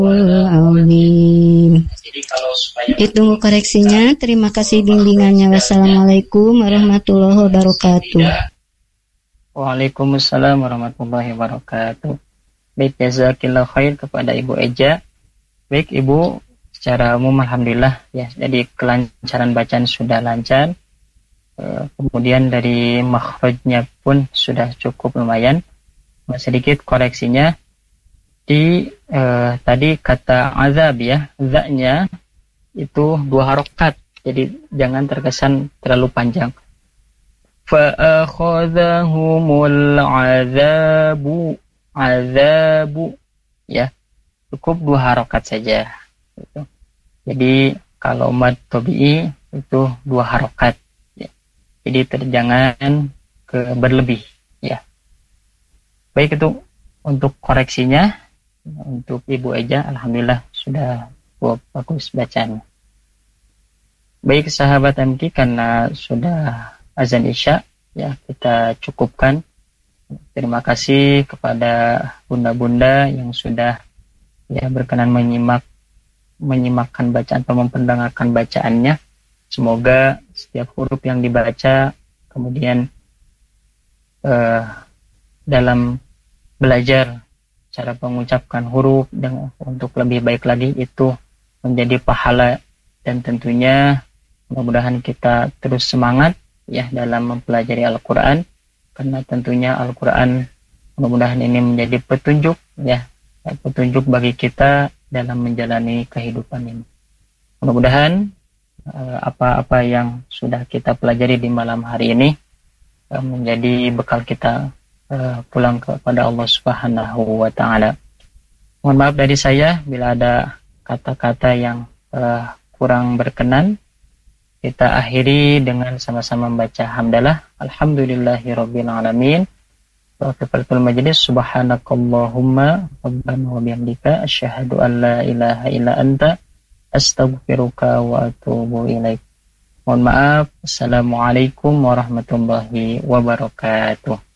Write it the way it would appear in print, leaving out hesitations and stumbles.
Amin. Ditunggu koreksinya. Terima kasih bimbingannya. Wassalamualaikum warahmatullahi wabarakatuh. Waalaikumsalam warahmatullahi wabarakatuh. Baik, jazakillah khair kepada Ibu Eja. Baik Ibu, secara umum alhamdulillah ya, jadi kelancaran bacaan sudah lancar. Kemudian dari makhrajnya pun sudah cukup lumayan. Sedikit koreksinya di tadi kata azab ya, za-nya itu 2 harokat, jadi jangan terkesan terlalu panjang. Fa'akhadhahumul azabu ya, cukup 2 harokat saja gitu. Jadi kalau mad tabi'i itu 2 harokat ya. Jadi jangan berlebih ya. Baik, itu untuk koreksinya. Untuk Ibu Eja alhamdulillah sudah bagus bacaan. Baik sahabat MK, karena sudah azan Isya ya, kita cukupkan. Terima kasih kepada bunda-bunda yang sudah ya berkenan menyimakkan bacaan atau mempendengarkan bacaannya. Semoga setiap huruf yang dibaca kemudian dalam belajar cara mengucapkan huruf dan untuk lebih baik lagi itu menjadi pahala, dan tentunya mudah-mudahan kita terus semangat ya dalam mempelajari Al-Quran, karena tentunya Al-Quran mudah-mudahan ini menjadi petunjuk ya, petunjuk bagi kita dalam menjalani kehidupan ini. Mudah-mudahan apa-apa yang sudah kita pelajari di malam hari ini menjadi bekal kita pulang kepada Allah Subhanahu wa Ta'ala. Mohon maaf dari saya bila ada kata-kata yang kurang berkenan. Kita akhiri dengan sama-sama membaca hamdalah. Alhamdulillahirabbil alamin. Wa kafaratul majlis. Subhanakallahumma rabbana wa bihamdika asyhadu an la ilaha illa anta astaghfiruka wa atubu ilaik. Mohon maaf. Assalamualaikum warahmatullahi wabarakatuh.